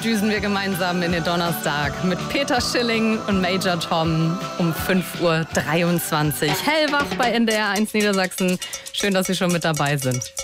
düsen wir gemeinsam in den Donnerstag mit Peter Schilling und Major Tom um 5:23 Uhr. Hellwach bei NDR 1 Niedersachsen. Schön, dass Sie schon mit dabei sind.